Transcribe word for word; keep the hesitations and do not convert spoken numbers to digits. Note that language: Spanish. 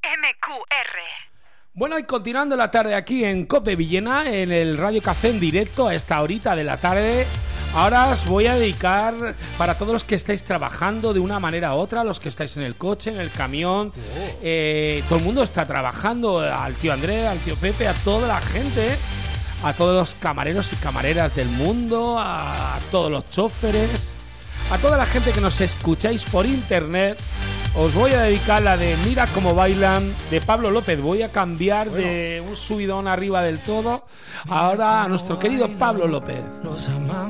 M Q R. Bueno, y continuando la tarde aquí en Cope Villena, en el Radio Café en directo a esta horita de la tarde. Ahora os voy a dedicar para todos los que estáis trabajando de una manera u otra, los que estáis en el coche, en el camión, oh. eh, todo el mundo está trabajando, al tío Andrés, al tío Pepe, a toda la gente, a todos los camareros y camareras del mundo, a, a todos los choferes, a toda la gente que nos escucháis por internet. Os voy a dedicar la de Mira cómo bailan de Pablo López. Voy a cambiar bueno. de un subidón arriba del todo ahora a nuestro querido Pablo López.